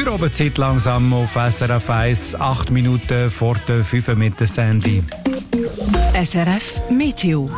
Feierabendzeit langsam auf SRF 1, 8 Minuten vor der 5 mit der Sandy. SRF Meteo.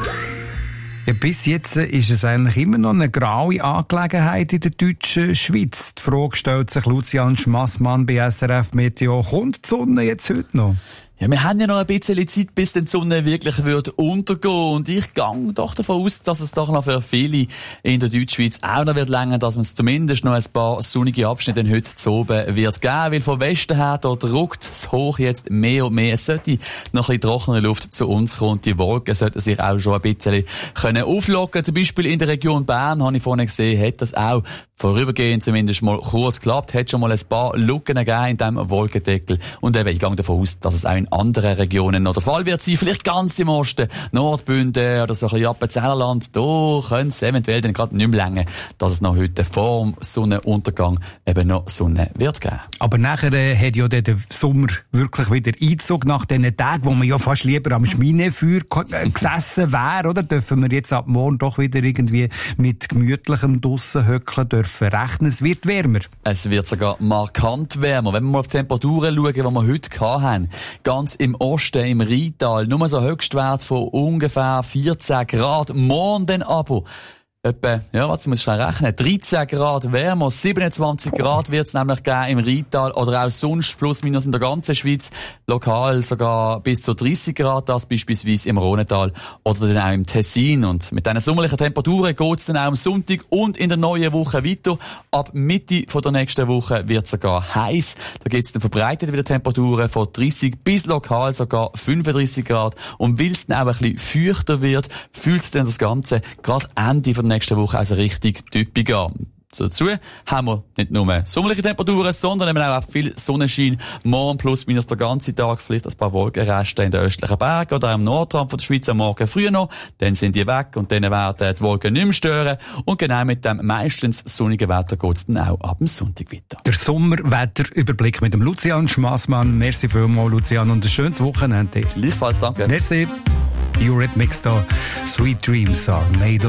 Ja, bis jetzt ist es eigentlich immer noch eine graue Angelegenheit in der deutschen Schweiz. Die Frage stellt sich Lucian Schmassmann bei SRF Meteo. Kommt die Sonne jetzt heute noch? Ja, wir haben ja noch ein bisschen Zeit, bis die Sonne wirklich wird untergehen. Und ich gehe doch davon aus, dass es doch noch für viele in der Deutschschweiz auch noch wird länger, dass man es zumindest noch ein paar sonnige Abschnitte heute zu oben wird geben. Weil von Westen her, dort rückt es hoch jetzt mehr und mehr. Es sollte noch ein bisschen trockene Luft zu uns kommen. Die Wolken sollten sich auch schon ein bisschen auflockern. Zum Beispiel in der Region Bern, habe ich vorhin gesehen, hat das auch vorübergehend zumindest mal kurz geklappt. Hat schon mal ein paar Lücken gegeben in diesem Wolkendeckel. Und eben, ich gehe davon aus, dass es auch in anderen Regionen noch der Fall wird sein. Vielleicht ganz im Osten, Nordbünden oder so ein bisschen Appenzellerland. Da könnte es eventuell dann gerade nicht mehr länger, dass es noch heute vor dem Sonnenuntergang eben noch Sonne wird geben. Aber nachher hat ja der Sommer wirklich wieder Einzug nach diesen Tagen, wo man ja fast lieber am Schminefeuer gesessen wäre, oder? Dürfen wir jetzt ab morgen doch wieder irgendwie mit gemütlichem draussen hückeln dürfen rechnen. Es wird wärmer. Es wird sogar markant wärmer. Wenn wir mal auf die Temperaturen schauen, die wir heute hatten, ganz im Osten, im Rheintal, nur so Höchstwert von ungefähr 14 Grad. Morgen dann aber etwa, ja, was muss ich schnell rechnen, 13 Grad wärmer, 27 Grad wird es nämlich geben im Rheintal oder auch sonst plus minus in der ganzen Schweiz, lokal sogar bis zu 30 Grad, das beispielsweise im Rhontal oder dann auch im Tessin. Und mit diesen sommerlichen Temperaturen geht es dann auch am Sonntag und in der neuen Woche weiter. Ab Mitte von der nächsten Woche wird es sogar heiß. Da gibt es dann verbreitet wieder Temperaturen von 30 bis lokal sogar 35 Grad. Und weil es dann auch ein bisschen feuchter wird, fühlt sich dann das Ganze gerade Ende von nächste Woche also richtig typisch an. Dazu haben wir nicht nur sommerliche Temperaturen, sondern eben auch viel Sonnenschein. Morgen plus minus der ganze Tag, vielleicht ein paar Wolkenreste in den östlichen Bergen oder am Nordrand von der Schweiz am Morgen früh noch. Dann sind die weg und dann werden die Wolken nicht mehr stören. Und genau mit dem meistens sonnigen Wetter geht es dann auch ab dem Sonntag weiter. Der Sommerwetterüberblick mit dem Lucian Schmassmann. Merci vielmals, Lucian, und ein schönes Wochenende. Gleichfalls, danke. Merci. Eurythmics da. Sweet dreams are made of